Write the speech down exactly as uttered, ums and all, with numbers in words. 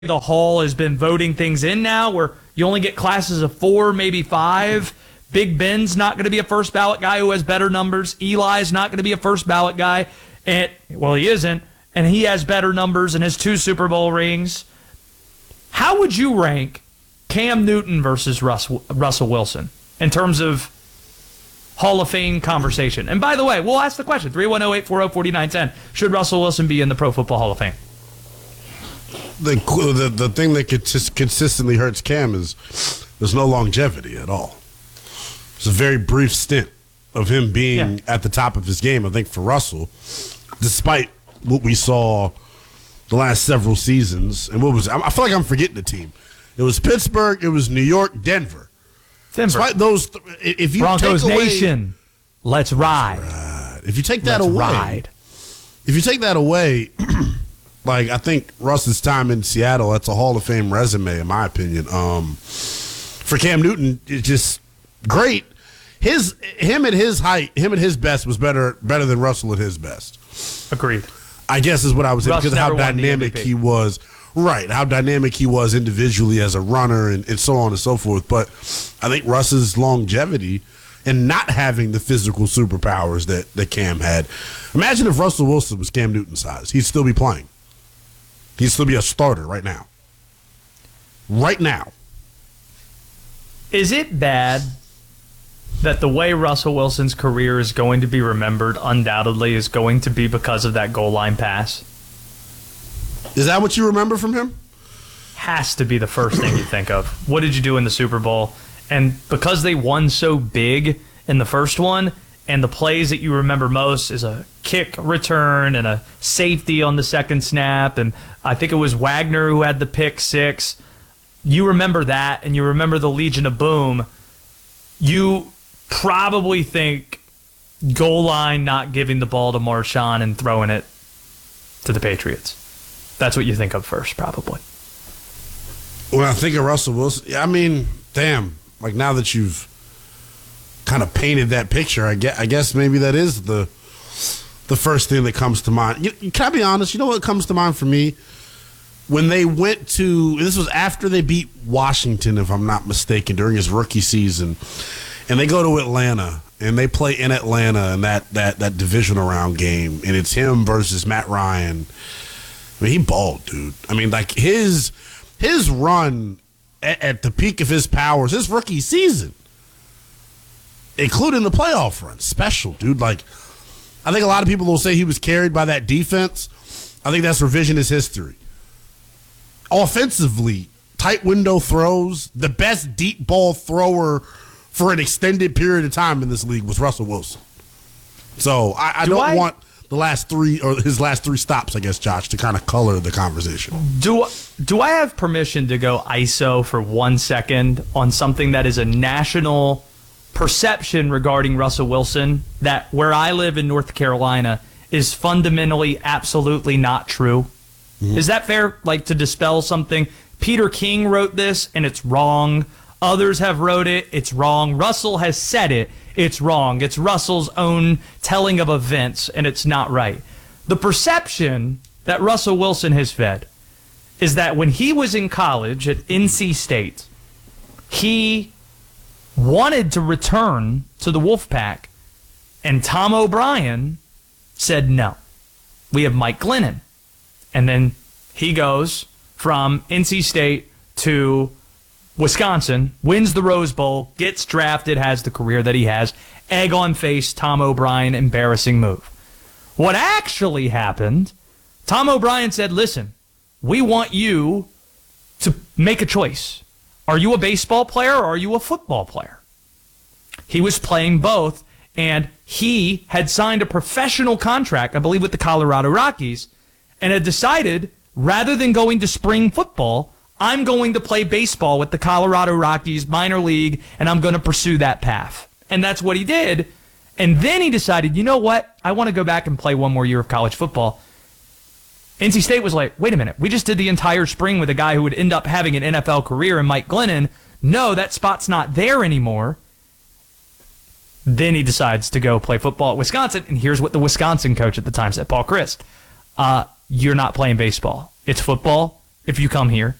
the Hall has been voting things in now where you only get classes of four, maybe five. Big Ben's not going to be a first ballot guy who has better numbers. Eli's not going to be a first ballot guy. And, well, he isn't. And he has better numbers and has two Super Bowl rings. How would you rank Cam Newton versus Russ, Russell Wilson in terms of Hall of Fame conversation? And by the way, we'll ask the question, three one zero, eight four zero, four nine one zero. Should Russell Wilson be in the Pro Football Hall of Fame? The, the the thing that consist, consistently hurts Cam is there's no longevity at all. It's a very brief stint of him being yeah. at the top of his game. I think for Russell, despite what we saw the last several seasons, and what was I feel like I'm forgetting the team. It was Pittsburgh, it was New York, Denver. Denver. Despite those, if you Broncos take away, Nation, let's ride. ride. If you take that let's away, ride. if you take that away. Like, I think Russ's time in Seattle, that's a Hall of Fame resume, in my opinion. Um, for Cam Newton, it's just great. His him at his height, him at his best was better better than Russell at his best. Agreed. I guess is what I was saying, because of how dynamic he was. Right, how dynamic he was individually as a runner and, and so on and so forth. But I think Russ's longevity and not having the physical superpowers that, that Cam had. Imagine if Russell Wilson was Cam Newton's size. He'd still be playing. He'd still be a starter right now. Right now. Is it bad that the way Russell Wilson's career is going to be remembered undoubtedly is going to be because of that goal line pass? Is that what you remember from him? Has to be the first thing you think of. What did you do in the Super Bowl? And because they won so big in the first one, and the plays that you remember most is a kick return and a safety on the second snap, and I think it was Wagner who had the pick six. You remember that, and you remember the Legion of Boom. You probably think goal line not giving the ball to Marshawn and throwing it to the Patriots. That's what you think of first, probably. When I think of Russell Wilson, I mean, damn, like now that you've kind of painted that picture, I guess, I guess maybe that is the the first thing that comes to mind. You, can I be honest? You know what comes to mind for me? When they went to, this was after they beat Washington, if I'm not mistaken, during his rookie season, and they go to Atlanta, and they play in Atlanta in that, that, that divisional round game, and it's him versus Matt Ryan. I mean, he balled, dude. I mean, like, his, his run at, at the peak of his powers, his rookie season, including the playoff run, special, dude. Like, I think a lot of people will say he was carried by that defense. I think that's revisionist history. Offensively, tight window throws, the best deep ball thrower for an extended period of time in this league was Russell Wilson. So I, I do don't I, want the last three, or his last three stops, I guess, Josh, to kind of color the conversation. Do, do I have permission to go I S O for one second on something that is a national perception regarding Russell Wilson that where I live in North Carolina is fundamentally absolutely not true? Mm-hmm. Is that fair, like, to dispel something? Peter King wrote this, and it's wrong. Others have wrote it. It's wrong. Russell has said it. It's wrong. It's Russell's own telling of events, and it's not right. The perception that Russell Wilson has fed is that when he was in college at N C State, he wanted to return to the Wolfpack, and Tom O'Brien said no. We have Mike Glennon. And then he goes from N C State to Wisconsin, wins the Rose Bowl, gets drafted, has the career that he has. Egg on face, Tom O'Brien, embarrassing move. What actually happened, Tom O'Brien said, listen, we want you to make a choice. Are you a baseball player or are you a football player? He was playing both, and he had signed a professional contract, I believe, with the Colorado Rockies, and had decided, rather than going to spring football, I'm going to play baseball with the Colorado Rockies minor league, and I'm going to pursue that path. And that's what he did. And then he decided, you know what? I want to go back and play one more year of college football. N C State was like, wait a minute. We just did the entire spring with a guy who would end up having an N F L career in Mike Glennon. No, that spot's not there anymore. Then he decides to go play football at Wisconsin, and here's what the Wisconsin coach at the time said, Paul Chryst. Uh, you're not playing baseball. It's football. if you come here.